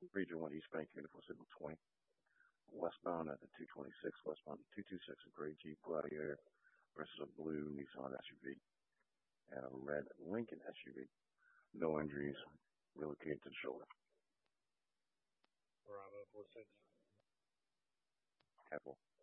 Region 1 East Bank Uniform Signal 20. Westbound at the 226, westbound at 226, a gray Jeep Gladiator versus a blue Nissan SUV and a red Lincoln SUV. No injuries, relocated to the shoulder. Bravo 46. Careful.